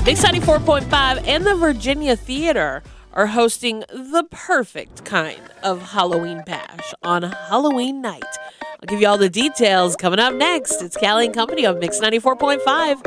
Mix 94.5 and the Virginia Theater are hosting the perfect kind of Halloween bash on Halloween night. I'll give you all the details coming up next. It's Callie and Company on Mix 94.5.